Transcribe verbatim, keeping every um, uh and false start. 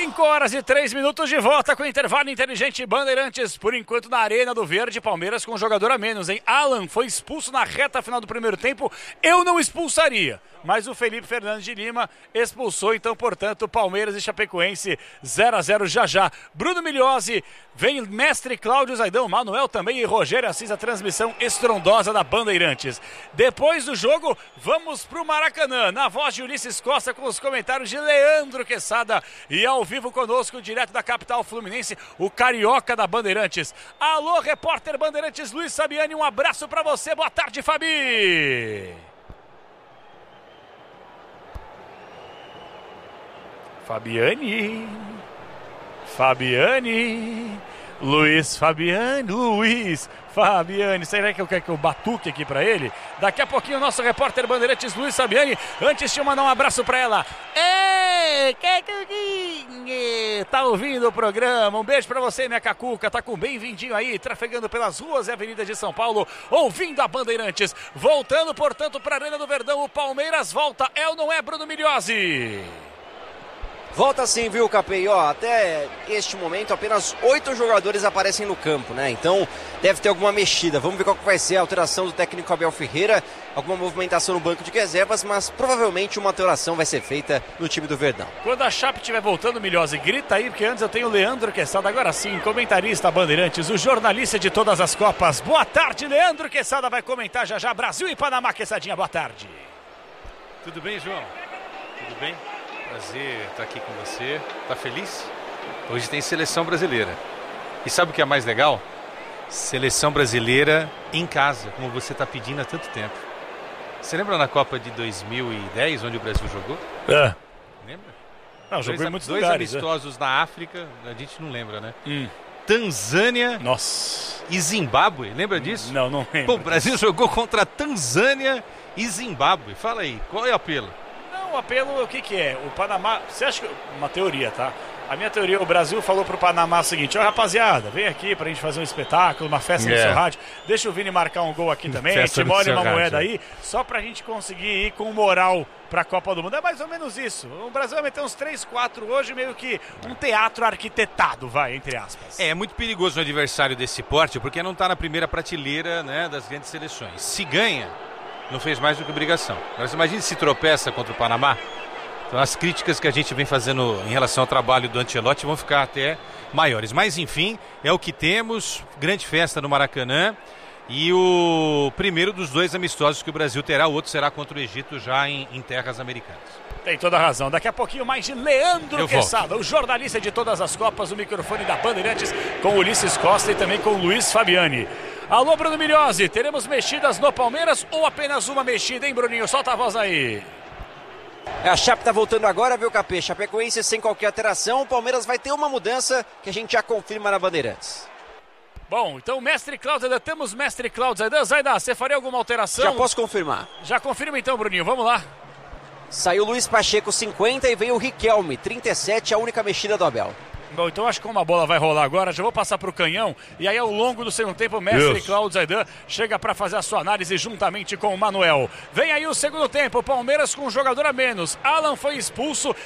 cinco horas e três minutos de volta com intervalo inteligente Bandeirantes. Por enquanto na Arena do Verde, Palmeiras com um jogador a menos, hein? Alan foi expulso na reta final do primeiro tempo. Eu não expulsaria, mas o Felipe Fernandes de Lima expulsou. Então, portanto, Palmeiras e Chapecoense zero a zero já já. Bruno Migliozzi, vem mestre Cláudio Zaidão, Manuel também e Rogério Assis, a transmissão estrondosa da Bandeirantes. Depois do jogo, vamos pro Maracanã, na voz de Ulisses Costa com os comentários de Leandro Quesada e ao vivo conosco, direto da capital fluminense, o carioca da Bandeirantes. Alô, repórter Bandeirantes Luiz Fabiani, um abraço pra você. Boa tarde, Fabi. Fabiani, Fabiani, Luiz Fabiani, Luiz Fabiani, será que eu quero que eu batuque aqui pra ele? Daqui a pouquinho o nosso repórter Bandeirantes Luiz Fabiani, antes deixa eu mandar um abraço pra ela. Ei, que tá ouvindo o programa? Um beijo pra você, minha cacuca, tá com bem-vindinho aí, trafegando pelas ruas e avenidas de São Paulo, ouvindo a Bandeirantes. Voltando, portanto, pra Arena do Verdão, o Palmeiras volta, é ou não é, Bruno Migliozzi? Volta sim, viu, Capê? Ó, até este momento apenas oito jogadores aparecem no campo, né? Então deve ter alguma mexida. Vamos ver qual que vai ser a alteração do técnico Abel Ferreira, alguma movimentação no banco de reservas, mas provavelmente uma alteração vai ser feita no time do Verdão. Quando a Chape estiver voltando, Migliozzi, grita aí, porque antes eu tenho o Leandro Quesada, agora sim, comentarista Bandeirantes, o jornalista de todas as Copas. Boa tarde, Leandro Quesada vai comentar já já Brasil e Panamá. Quesadinha, boa tarde. Tudo bem, João? Tudo bem? Prazer estar aqui com você. Tá feliz? Hoje tem seleção brasileira. E sabe o que é mais legal? Seleção brasileira em casa, como você está pedindo há tanto tempo. Você lembra na Copa de dois mil e dez, onde o Brasil jogou? É. Lembra? Não, jogou em muitos dois lugares. Dois amistosos é. na África, a gente não lembra, né? Hum. Tanzânia Nossa. e Zimbábue, lembra disso? Não, não lembro. Pô, o Brasil jogou contra Tanzânia e Zimbábue. Fala aí, qual é o apelo? O apelo, o que que é? O Panamá, você acha que... Uma teoria, tá? A minha teoria, o Brasil falou pro Panamá o seguinte: ó, rapaziada, vem aqui pra gente fazer um espetáculo, uma festa yeah. no seu rádio. Deixa o Vini marcar um gol aqui também, a gente molha uma moeda aí, só pra gente conseguir ir com moral pra Copa do Mundo. É mais ou menos isso. O Brasil vai meter uns três, quatro hoje, meio que um teatro arquitetado, vai, entre aspas. É, é muito perigoso um adversário desse porte, porque não tá na primeira prateleira, né, das grandes seleções. Se ganha, não fez mais do que obrigação. Agora você imagina se tropeça contra o Panamá. Então as críticas que a gente vem fazendo em relação ao trabalho do Ancelotti vão ficar até maiores. Mas enfim, é o que temos. Grande festa no Maracanã. E o primeiro dos dois amistosos que o Brasil terá, o outro será contra o Egito já em, em terras americanas. Tem toda a razão. Daqui a pouquinho mais de Leandro Quesada, o jornalista de todas as Copas, o microfone da Bandeirantes, com Ulisses Costa e também com Luiz Fabiani. Alô, Bruno Migliozzi, teremos mexidas no Palmeiras ou apenas uma mexida, hein, Bruninho? Solta a voz aí. A Chape tá voltando agora, viu, Capê? Chapecoense sem qualquer alteração. O Palmeiras vai ter uma mudança que a gente já confirma na Bandeirantes. Bom, então, mestre Cláudio Zaidan, temos mestre Cláudio Zaidan. Zaidan, você faria alguma alteração? Já posso confirmar. Já confirma então, Bruninho, vamos lá. Saiu Luiz Pacheco, cinquenta, e veio o Riquelme, trinta e sete, a única mexida do Abel. Bom, então acho que como a bola vai rolar agora, já vou passar para o Canhão. E aí, ao longo do segundo tempo, o mestre Isso. Cláudio Zaidan chega para fazer a sua análise juntamente com o Manuel. Vem aí o segundo tempo, Palmeiras com um jogador a menos. Alan foi expulso,